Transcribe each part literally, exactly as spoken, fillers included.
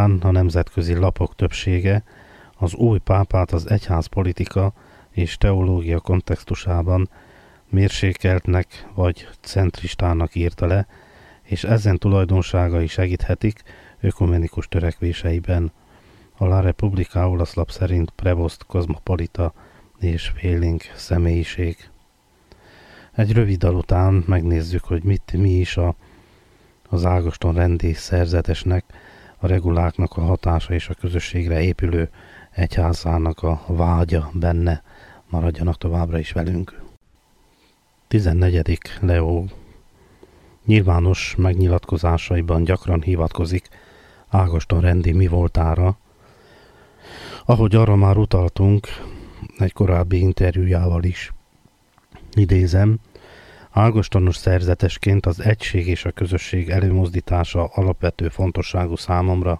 után a nemzetközi lapok többsége az új pápát az egyházpolitika és teológia kontextusában mérsékeltnek vagy centristának írta le, és ezen tulajdonságai segíthetik ökumenikus törekvéseiben. A La Repubblica olasz lap szerint Prevost kozmopolita és félénk személyiség. Egy rövid dal után megnézzük, hogy mit, mi is a, az Ágoston rendi szerzetesnek, a reguláknak a hatása és a közösségre épülő egyházának a vágya benne. Maradjanak továbbra is velünk. tizennegyedik Leó nyilvános megnyilatkozásaiban gyakran hivatkozik Ágoston rendi mi voltára. Ahogy arra már utaltunk egy korábbi interjújával is. Idézem, Ágostonos szerzetesként az egység és a közösség előmozdítása alapvető fontosságú számomra.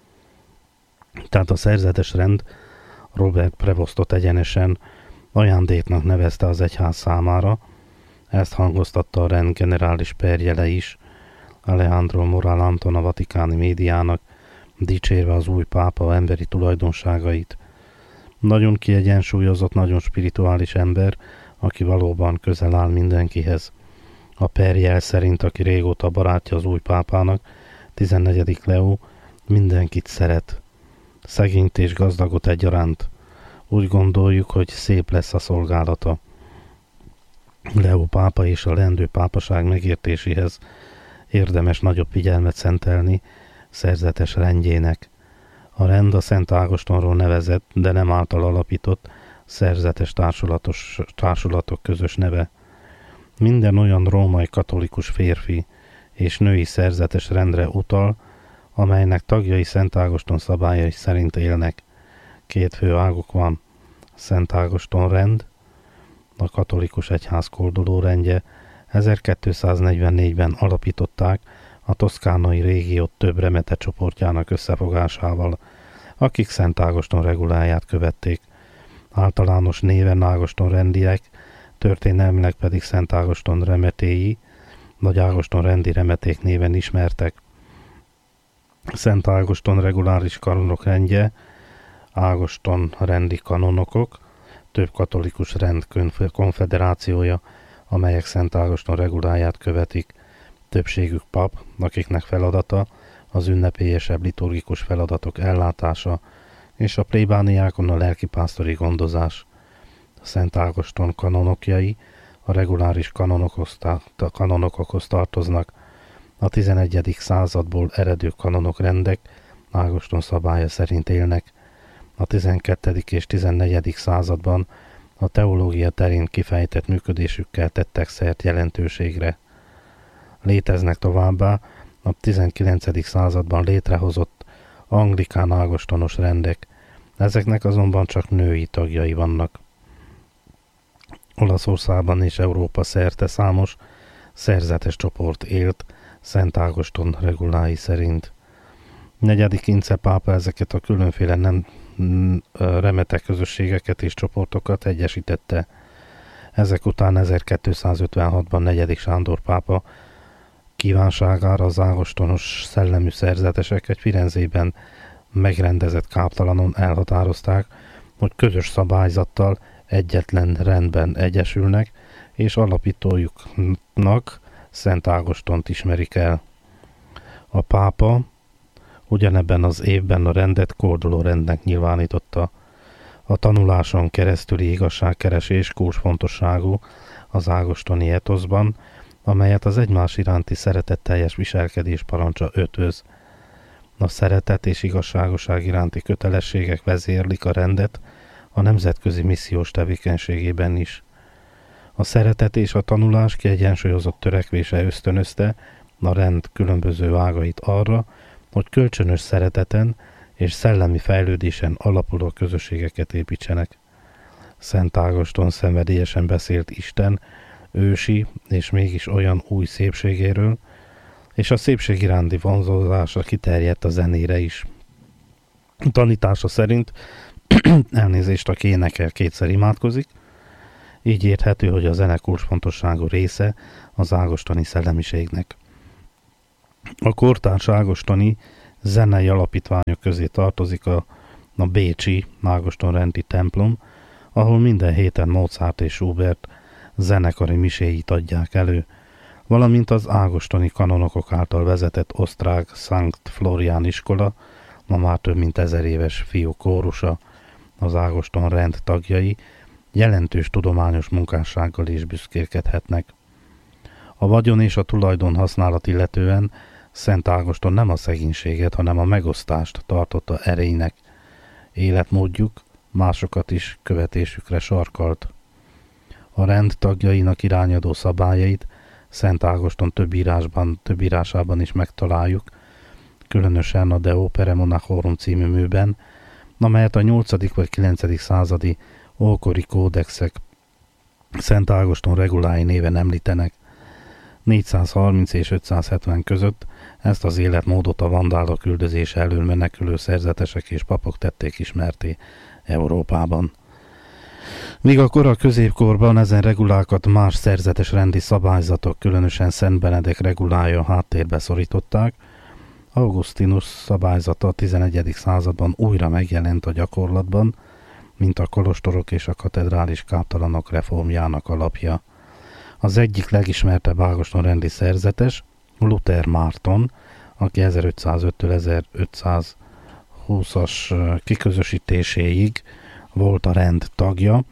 Tehát a szerzetes rend Robert Prevostot egyenesen ajándéknak nevezte az egyház számára, ezt hangoztatta a rend generális perjele is, Alejandro Moral Anton a vatikáni médiának, dicsérve az új pápa emberi tulajdonságait. Nagyon kiegyensúlyozott, nagyon spirituális ember, aki valóban közel áll mindenkihez. A perjel szerint, aki régóta barátja az új pápának, tizennegyedik Leó mindenkit szeret. Szegényt és gazdagot egyaránt. Úgy gondoljuk, hogy szép lesz a szolgálata. Leó pápa és a leendő pápaság megértéséhez érdemes nagyobb figyelmet szentelni szerzetes rendjének. A rend a Szent Ágostonról nevezett, de nem által alapított szerzetes társulatos, társulatok közös neve. Minden olyan római katolikus férfi és női szerzetes rendre utal, amelynek tagjai Szent Ágoston szabályai szerint élnek. Két fő águk van. Szent Ágoston rend, a katolikus egyház kolduló rendje, ezerkétszáznegyvennégyben alapították a toszkánai régiót több remete csoportjának összefogásával, akik Szent Ágoston reguláját követték. Általános néven Ágoston rendiek, történelmileg pedig Szent Ágoston remetéi, vagy Ágoston rendi remeték néven ismertek. Szent Ágoston reguláris kanonok rendje, Ágoston rendi kanonokok, több katolikus rend konfederációja, amelyek Szent Ágoston reguláját követik. Többségük pap, akiknek feladata az ünnepélyesebb liturgikus feladatok ellátása, és a plébániákon a lelkipásztori gondozás. A Szent Ágoston kanonokjai a reguláris kanonokhoz, a kanonokhoz tartoznak. A tizenegyedik századból eredő kanonok rendek Ágoston szabálya szerint élnek. A tizenkettedik és tizennegyedik században a teológia terén kifejtett működésükkel tettek szert jelentőségre. Léteznek továbbá a tizenkilencedik században létrehozott anglikán ágostonos rendek, ezeknek azonban csak női tagjai vannak. Olaszországban és Európa szerte számos szerzetes csoport élt Szent Ágoston regulái szerint. Negyedik Ince pápa ezeket a különféle nem remetek közösségeket és csoportokat egyesítette. Ezek után ezerkétszázötvenhatban negyedik Sándor pápa kívánságára az ágostonos szellemű szerzetesek egy Firenzében megrendezett káptalanon elhatározták, hogy közös szabályzattal egyetlen rendben egyesülnek, és alapítójuknak Szent Ágostont ismerik el. A pápa ugyanebben az évben a rendet korduló rendnek nyilvánította. A tanuláson keresztüli igazságkeresés kulcsfontosságú az ágostoni etoszban, amelyet az egymás iránti szeretetteljes viselkedés parancsa ötvöz. A szeretet és igazságosság iránti kötelességek vezérlik a rendet a nemzetközi missziós tevékenységében is. A szeretet és a tanulás kiegyensúlyozott törekvése ösztönözte a rend különböző ágait arra, hogy kölcsönös szereteten és szellemi fejlődésen alapuló közösségeket építsenek. Szent Ágoston szenvedélyesen beszélt Isten ősi és mégis olyan új szépségéről, és a szépség iránti vonzódása kiterjedt a zenére is. Tanítása szerint elnézést, aki énekel, kétszer imádkozik, így érthető, hogy a zene kulcsfontosságú része az ágostoni szellemiségnek. A kortárs ágostoni zenei alapítványok közé tartozik a, a bécsi Ágoston-rendi templom, ahol minden héten Mozart és Schubert zenekari miséit adják elő, valamint az ágostoni kanonokok által vezetett osztrák Sankt Florián iskola, ma már több mint ezer éves fiú kórusa, az Ágoston rend tagjai jelentős tudományos munkássággal is büszkélkedhetnek. A vagyon és a tulajdon használat illetően Szent Ágoston nem a szegénységet, hanem a megosztást tartotta erejének. Életmódjuk másokat is követésükre sarkalt. A rend tagjainak irányadó szabályait Szent Ágoston több írásban, több írásában is megtaláljuk, különösen a De Opere Monachorum című műben, amelyet a nyolcadik vagy kilencedik századi ókori kódexek Szent Ágoston regulái néven említenek. négyszázharminc és ötszázhetven között ezt az életmódot a vandálok üldözése elől menekülő szerzetesek és papok tették ismerté Európában. Míg a kora középkorban ezen regulákat más szerzetes rendi szabályzatok, különösen Szent Benedek regulája háttérbe szorították, Augustinus szabályzata a tizenegyedik században újra megjelent a gyakorlatban, mint a kolostorok és a katedrális káptalanok reformjának alapja. Az egyik legismertebb Ágoston rendi szerzetes, Luther Márton, aki ezerötszázöttől ezerötszázhúszas kiközösítéséig volt a rend tagja,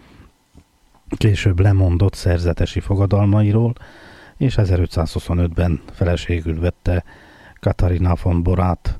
később lemondott szerzetesi fogadalmairól, és ezerötszázhuszonötben feleségül vette Katarina von Borát.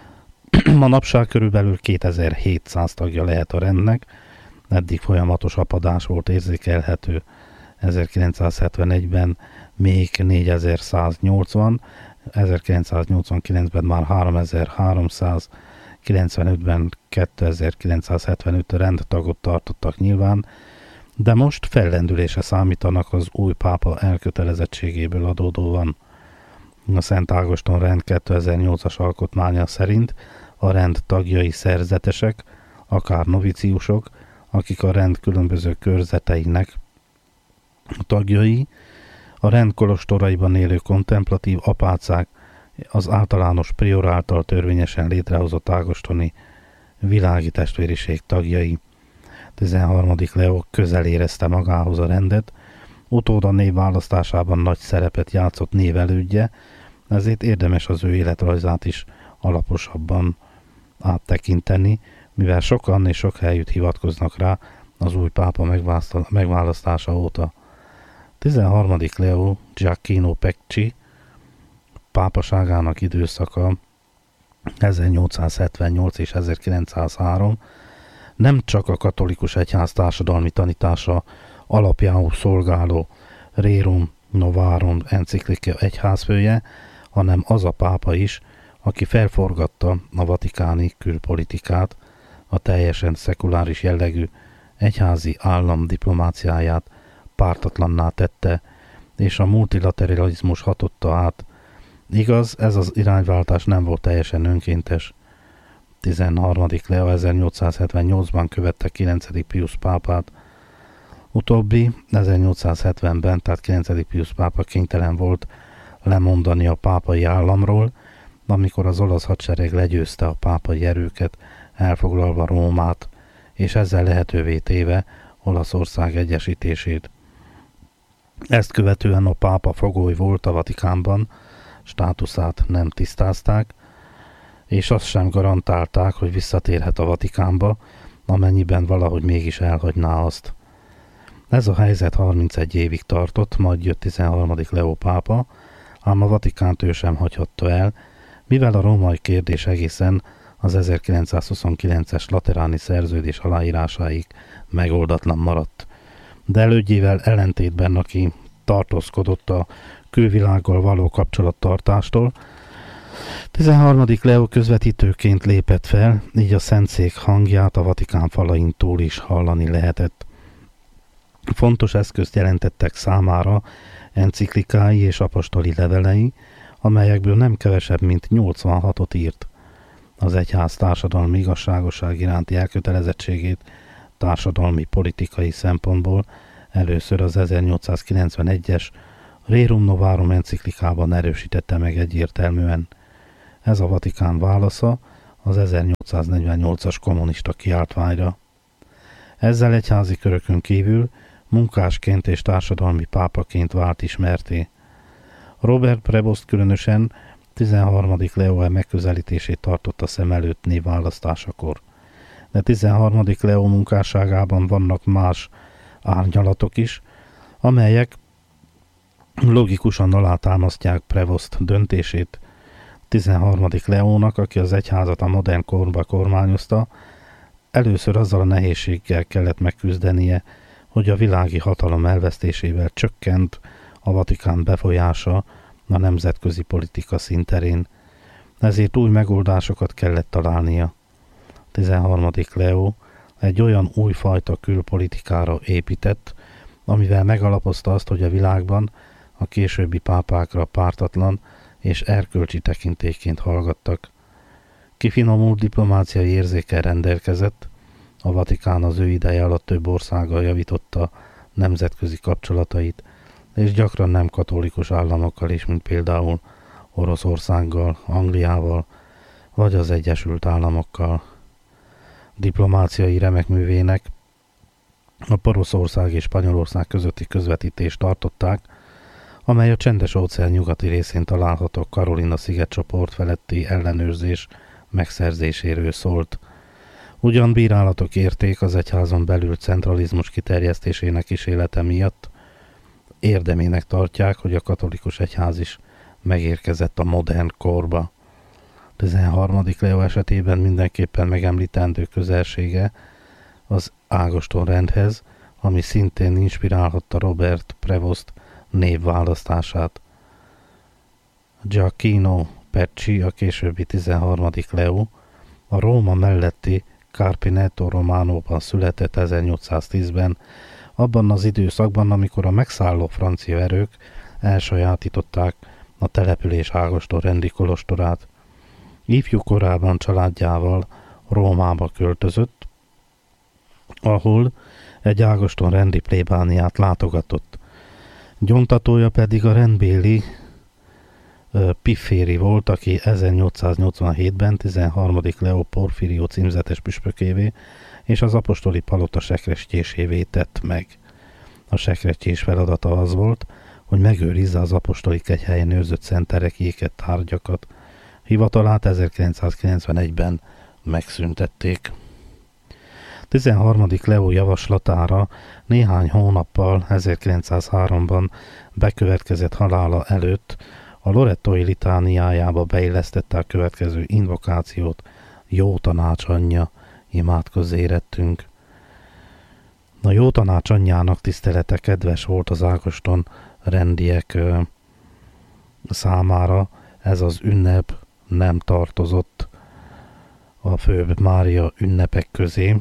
Manapság körülbelül kétezer-hétszáz tagja lehet a rendnek, eddig folyamatos apadás volt érzékelhető. ezerkilencszázhetvenegyben még négyezer-száznyolcvan, ezerkilencszáznyolcvankilencben már háromezer-háromszáz, kilencvenötben kétezer-kilencszázhetvenöt rendtagot tartottak nyilván, de most fellendülése számítanak az új pápa elkötelezettségéből adódóan. A Szent Ágoston rend kétezer-nyolcas alkotmánya szerint a rend tagjai szerzetesek, akár noviciusok, akik a rend különböző körzeteinek tagjai, a rend kolostoraiban élő kontemplatív apácák, az általános prior által törvényesen létrehozott ágostoni világi testvériség tagjai. tizenharmadik Leó közel érezte magához a rendet, utóda névválasztásában nagy szerepet játszott névelődje, ezért érdemes az ő életrajzát is alaposabban áttekinteni, mivel sokan és sok helyütt hivatkoznak rá az új pápa megválasztása óta. tizenharmadik Leó Giacchino Pecci pápaságának időszaka ezernyolcszázhetvennyolc és ezerkilencszázhárom nem csak a katolikus egyház társadalmi tanítása alapjául szolgáló Rerum Novarum enciklika egyházfője, hanem az a pápa is, aki felforgatta a vatikáni külpolitikát, a teljesen szekuláris jellegű egyházi állam diplomáciáját pártatlanná tette, és a multilateralizmus hatotta át. Igaz, ez az irányváltás nem volt teljesen önkéntes. tizenharmadik Leo ezernyolcszázhetvennyolcban követte kilencedik Pius pápát. Utóbbi ezernyolcszázhetvenben, tehát kilencedik Pius pápa kénytelen volt lemondani a pápai államról, amikor az olasz hadsereg legyőzte a pápai erőket, elfoglalva Rómát, és ezzel lehetővé téve Olaszország egyesítését. Ezt követően a pápa fogoly volt a Vatikánban, státuszát nem tisztázták, és azt sem garantálták, hogy visszatérhet a Vatikánba, amennyiben valahogy mégis elhagyná azt. Ez a helyzet harmincegy évig tartott, majd jött tizenharmadik Leó pápa, ám a Vatikánt ő sem hagyhatta el, mivel a római kérdés egészen az ezerkilencszázhuszonkilences lateráni szerződés aláírásáig megoldatlan maradt. De elődjével ellentétben, aki tartózkodott a külvilággal való kapcsolattartástól, tizenharmadik Leó közvetítőként lépett fel, így a Szentszék hangját a Vatikán falain túl is hallani lehetett. Fontos eszközt jelentettek számára enciklikái és apostoli levelei, amelyekből nem kevesebb, mint nyolcvanhatot írt. Az egyház társadalmi igazságosság iránti elkötelezettségét társadalmi politikai szempontból először az ezernyolcszázkilencvenegyes Rerum Novarum enciklikában erősítette meg egyértelműen. Ez a Vatikán válasza az ezernyolcszáznegyvennyolcas kommunista kiáltványra. Ezzel egyházi körökön kívül munkásként és társadalmi pápaként vált ismerté. Robert Prevost különösen tizenharmadik Leó megközelítését tartotta szem előtt névválasztásakor. De tizenharmadik Leó munkásságában vannak más árnyalatok is, amelyek logikusan alátámasztják Prevost döntését. tizenharmadik Leónak, aki az egyházat a modern korba kormányozta, először azzal a nehézséggel kellett megküzdenie, hogy a világi hatalom elvesztésével csökkent a Vatikán befolyása a nemzetközi politika színterén, ezért új megoldásokat kellett találnia. tizenharmadik Leó egy olyan újfajta külpolitikára épített, amivel megalapozta azt, hogy a világban a későbbi pápákra pártatlan és erkölcsi tekintélyként hallgattak. Kifinomult diplomáciai érzékkel rendelkezett, a Vatikán az ő ideje alatt több országgal javította nemzetközi kapcsolatait, és gyakran nem katolikus államokkal is, mint például Oroszországgal, Angliával, vagy az Egyesült Államokkal. Diplomáciai remekművének a Poroszország és Spanyolország közötti közvetítést tartották, amely a Csendes-óceán nyugati részén található Karolina szigetcsoport feletti ellenőrzés megszerzéséről szólt. Ugyan bírálatok érték az egyházon belül centralizmus kiterjesztésének kísérlete miatt, érdemének tartják, hogy a katolikus egyház is megérkezett a modern korba. tizenharmadik Leó esetében mindenképpen megemlítendő közelsége az Ágoston rendhez, ami szintén inspirálhatta Robert Prevost névválasztását. Giacchino Pecci, a későbbi tizenharmadik Leó, a Róma melletti Carpineto Romanoban született ezernyolcszáztízben, abban az időszakban, amikor a megszálló francia erők elsajátították a település Ágoston rendi kolostorát. Ifjú korában családjával Rómába költözött, ahol egy Ágoston rendi plébániát látogatott. Gyomtatója pedig a rendbéli uh, Pifféri volt, aki ezernyolcszáznyolcvanhétben tizenharmadik Leó Porfirio címzetes püspökévé és az apostoli palota sekrestyésévé tett meg. A sekrestyés feladata az volt, hogy megőrizze az apostoli kegyhelyen őrzött szent ereklyéket, tárgyakat. Hivatalát ezerkilencszázkilencvenegyben megszüntették. tizenharmadik Leó javaslatára néhány hónappal ezerkilencszázháromban bekövetkezett halála előtt a Lorettói litániájába beillesztette a következő invokációt: Jó tanács anyja, imádkozz érettünk. A Jó tanács anyjának tisztelete kedves volt az Ágoston rendiek ö, számára, ez az ünnep nem tartozott a főbb Mária ünnepek közé.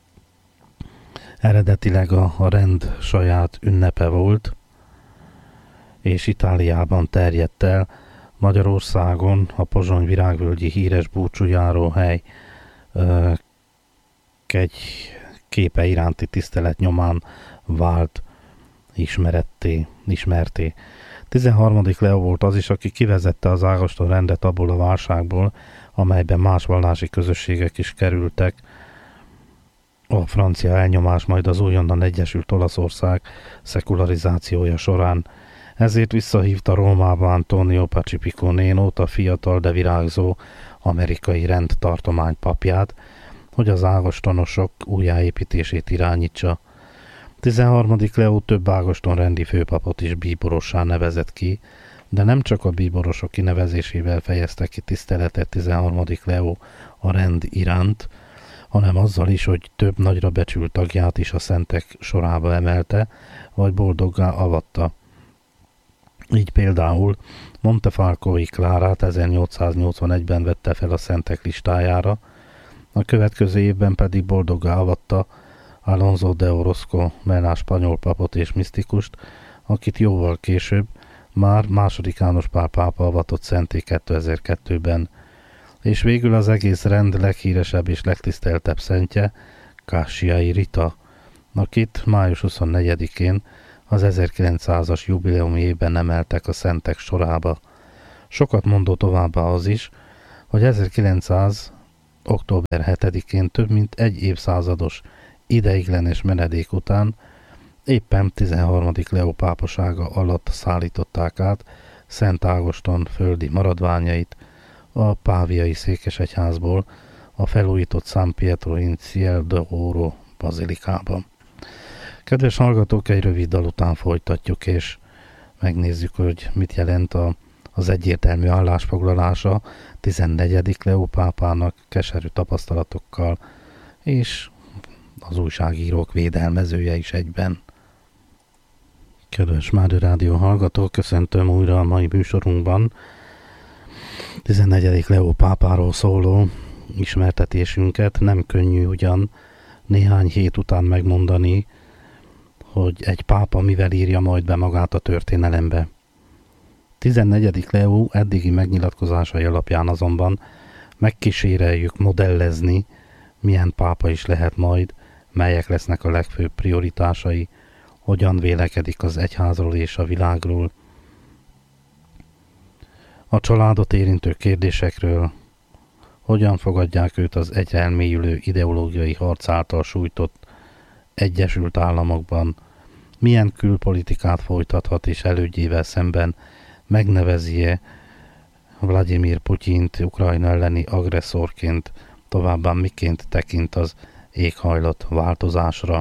Eredetileg a, a rend saját ünnepe volt, és Itáliában terjedt el. Magyarországon a Pozsony virágvölgyi híres búcsújáróhely ö, egy képe iránti tisztelet nyomán vált ismeretté, ismerté. tizenharmadik Leó volt az is, aki kivezette az Ágoston rendet abból a válságból, amelyben más vallási közösségek is kerültek. A francia elnyomás, majd az újonnan egyesült Olaszország szekularizációja során. Ezért visszahívta Rómába Antonio Pacifico Nénót, a fiatal, de virágzó amerikai rendtartomány papját, hogy az ágostonosok újjáépítését irányítsa. tizenharmadik Leó több Ágoston rendi főpapot is bíborossá nevezett ki, de nem csak a bíborosok kinevezésével fejezte ki tiszteletet tizenharmadik Leó a rend iránt, hanem azzal is, hogy több nagyra becsült tagját is a szentek sorába emelte, vagy boldoggá avatta. Így például Montefalcói Klárát ezernyolcszáznyolcvanegyben vette fel a szentek listájára, a következő évben pedig boldoggá avatta Alonso de Orozco mellás spanyol papot és misztikust, akit jóval később már második János Pál pápa avatott szenté kétezer-kettőben, és végül az egész rend leghíresebb és legtiszteltebb szentje, Cassiai Rita, akit május huszonnegyedikén az ezerkilencszázas jubileumi évben emeltek a szentek sorába. Sokat mondó továbbá az is, hogy ezerkilencszáz. október hetedikén több mint egy évszázados ideiglenes menedék után éppen tizenharmadik Leó pápasága alatt szállították át Szent Ágoston földi maradványait a páviai székesegyházból a felújított San Pietro in Ciel d'Oro bazilikába. Kedves hallgatók, egy rövid dal után folytatjuk, és megnézzük, hogy mit jelent a, az egyértelmű állásfoglalása tizennegyedik Leó pápának keserű tapasztalatokkal, és az újságírók védelmezője is egyben. Kedves Mária Rádió hallgatók, köszöntöm újra a mai műsorunkban tizennegyedik Leó pápáról szóló ismertetésünket. Nem könnyű ugyan néhány hét után megmondani, hogy egy pápa mivel írja majd be magát a történelembe. tizennegyedik Leó eddigi megnyilatkozásai alapján azonban megkíséreljük modellezni, milyen pápa is lehet majd, melyek lesznek a legfőbb prioritásai, hogyan vélekedik az egyházról és a világról, a családot érintő kérdésekről, hogyan fogadják őt az egyre elmélyülő ideológiai harc által sújtott Egyesült Államokban, milyen külpolitikát folytathat és elődjével szemben megnevezi-e Vladimir Putyint Ukrajna elleni agresszorként, továbbá miként tekint az éghajlat változásra.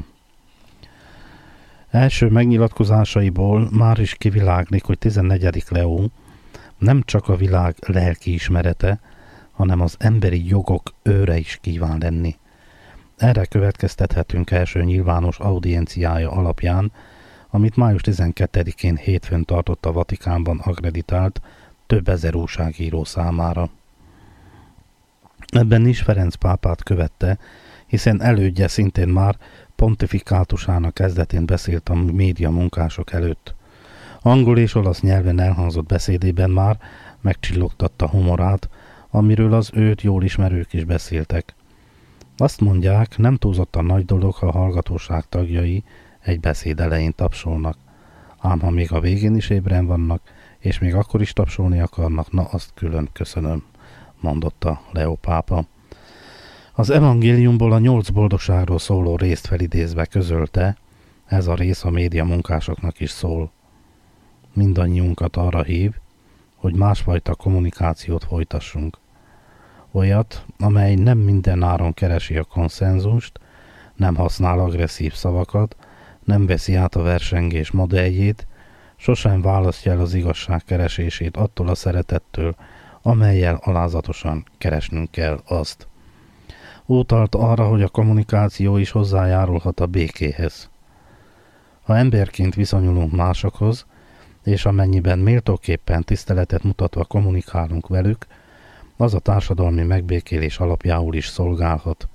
Első megnyilatkozásaiból már is kiviláglik, hogy tizennegyedik Leó nem csak a világ lelkiismerete, hanem az emberi jogok őre is kíván lenni. Erre következtethetünk első nyilvános audienciája alapján, amit május tizenkettedikén hétfőn tartott a Vatikánban akkreditált több ezer újságíró számára. Ebben is Ferenc pápát követte, hiszen elődje szintén már pontifikátusának kezdetén beszélt a média munkások előtt. Angol és olasz nyelven elhangzott beszédében már megcsillogtatta humorát, amiről az őt jól ismerők is beszéltek. Azt mondják, nem túlzottan nagy dolog, ha a hallgatóság tagjai egy beszéd elején tapsolnak. Ám ha még a végén is ébren vannak, és még akkor is tapsolni akarnak, na azt külön köszönöm, mondotta Leó pápa. Az evangéliumból a nyolc boldogságról szóló részt felidézve közölte, ez a rész a média munkásoknak is szól. Mindannyiunkat arra hív, hogy másfajta kommunikációt folytassunk. Olyat, amely nem minden áron keresi a konszenzust, nem használ agresszív szavakat, nem veszi át a versengés modelljét, sosem választja el az igazság keresését attól a szeretettől, amellyel alázatosan keresnünk kell azt. Utalt arra, hogy a kommunikáció is hozzájárulhat a békéhez. Ha emberként viszonyulunk másokhoz, és amennyiben méltóképpen tiszteletet mutatva kommunikálunk velük, az a társadalmi megbékélés alapjául is szolgálhat.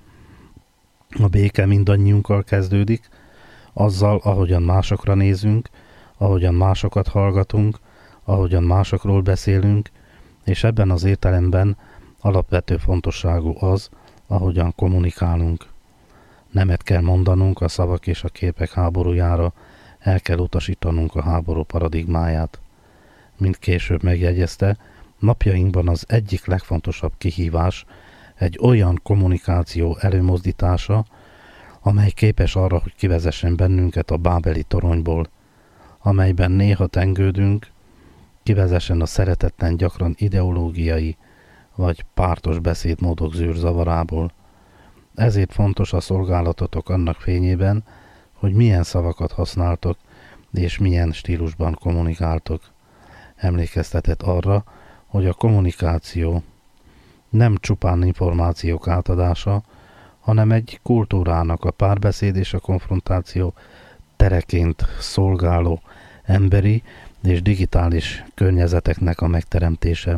A béke mindannyiunkkal kezdődik, azzal, ahogyan másokra nézünk, ahogyan másokat hallgatunk, ahogyan másokról beszélünk, és ebben az értelemben alapvető fontosságú az, ahogyan kommunikálunk. Nemet kell mondanunk a szavak és a képek háborújára, el kell utasítanunk a háború paradigmáját. Mint később megjegyezte, napjainkban az egyik legfontosabb kihívás egy olyan kommunikáció előmozdítása, amely képes arra, hogy kivezessen bennünket a bábeli toronyból, amelyben néha tengődünk, kivezessen a szeretetlen, gyakran ideológiai vagy pártos beszédmódok zűrzavarából. Ezért fontos a szolgálatotok annak fényében, hogy milyen szavakat használtok, és milyen stílusban kommunikáltok. Emlékeztetett arra, hogy a kommunikáció nem csupán információk átadása, hanem egy kultúrának a párbeszéd és a konfrontáció tereként szolgáló emberi és digitális környezeteknek a megteremtése.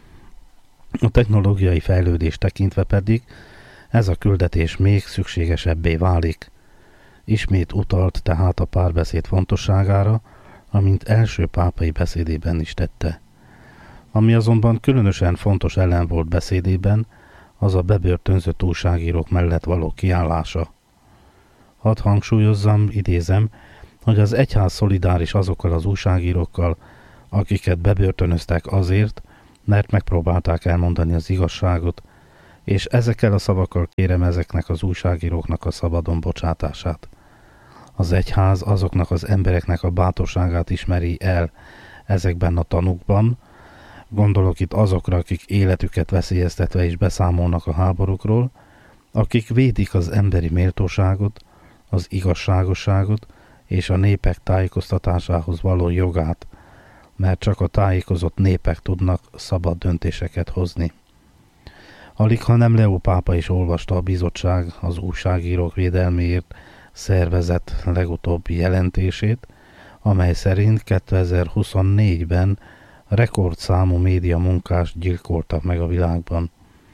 A technológiai fejlődés tekintve pedig ez a küldetés még szükségesebbé válik. Ismét utalt tehát a párbeszéd fontosságára, amint első pápai beszédében is tette. Ami azonban különösen fontos ellen volt beszédében, az a bebörtönzött újságírók mellett való kiállása. Hadd hangsúlyozzam, idézem, hogy az egyház szolidáris azokkal az újságírókkal, akiket bebörtönöztek azért, mert megpróbálták elmondani az igazságot, és ezekkel a szavakkal kérem ezeknek az újságíróknak a szabadon bocsátását. Az egyház azoknak az embereknek a bátorságát ismeri el ezekben a tanúkban, gondolok itt azokra, akik életüket veszélyeztetve is beszámolnak a háborúkról, akik védik az emberi méltóságot, az igazságosságot és a népek tájékoztatásához való jogát, mert csak a tájékozott népek tudnak szabad döntéseket hozni. Alig, ha nem Leó pápa is olvasta a bizottság az újságírók védelméért szervezett legutóbbi jelentését, amely szerint kétezer-huszonnégyben rekordszámú média munkást gyilkoltak meg a világban.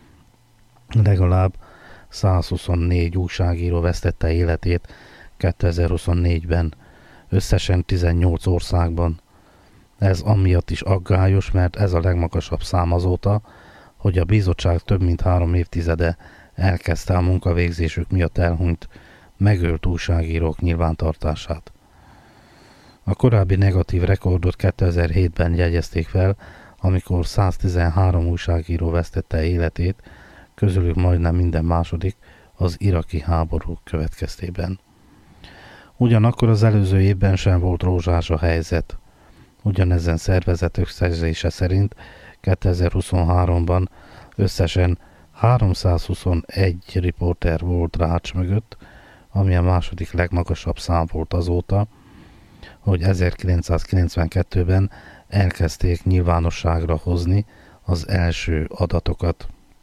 Legalább százhuszonnégy újságíró vesztette életét kétezer-huszonnégyben, összesen tizennyolc országban. Ez amiatt is aggályos, mert ez a legmagasabb szám azóta, hogy a bizottság több mint három évtizede elkezdte a munkavégzésük miatt elhunyt, megölt újságírók nyilvántartását. A korábbi negatív rekordot kétezer-hétben jegyezték fel, amikor száztizenhárom újságíró vesztette életét, közülük majdnem minden második az iraki háború következtében. Ugyanakkor az előző évben sem volt rózsás a helyzet. Ugyanezen szervezet összegzése szerint kétezer-huszonháromban összesen háromszázhuszonegy riporter volt rács mögött, ami a második legmagasabb szám volt azóta, hogy ezerkilencszázkilencvenkettőben elkezdték nyilvánosságra hozni az első adatokat.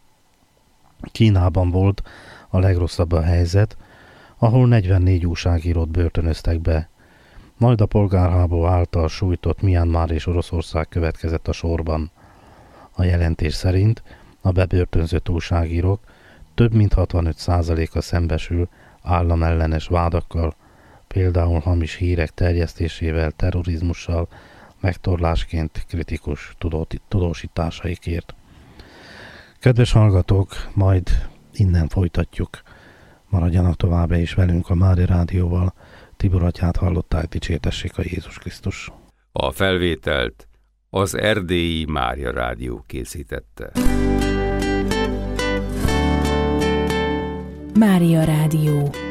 Kínában volt a legrosszabb a helyzet, ahol negyvennégy újságírót börtönöztek be. Majd a polgárháború által sújtott Myanmar és Oroszország következett a sorban. A jelentés szerint a bebörtönzött újságírók több mint hatvanöt százaléka szembesül államellenes vádakkal, például hamis hírek terjesztésével, terrorizmussal, megtorlásként kritikus tudósításaikért. Kedves hallgatók, majd innen folytatjuk. Maradjanak továbbá is velünk a Mária Rádióval. Tibor atyát hallották, dicsértessék a Jézus Krisztus. A felvételt az Erdélyi Mária Rádió készítette. Mária Rádió.